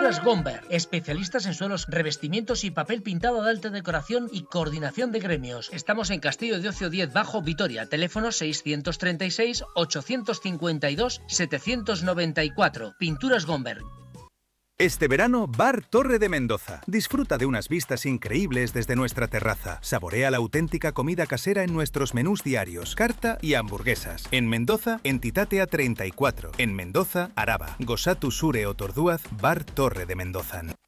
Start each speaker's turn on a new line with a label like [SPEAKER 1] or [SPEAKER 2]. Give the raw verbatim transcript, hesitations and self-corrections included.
[SPEAKER 1] Pinturas Gomber, especialistas en suelos, revestimientos y papel pintado de alta decoración y coordinación de gremios. Estamos en Castillo de Ocio diez Bajo, Vitoria. Teléfono seiscientos treinta y seis, ochocientos cincuenta y dos, setecientos noventa y cuatro. Pinturas Gomber.
[SPEAKER 2] Este verano, Bar Torre de Mendoza. Disfruta de unas vistas increíbles desde nuestra terraza. Saborea la auténtica comida casera en nuestros menús diarios, carta y hamburguesas. En Mendoza, Entitatea treinta y cuatro. En Mendoza, Araba. Gosatu Sure Otorduaz, Bar Torre de Mendoza.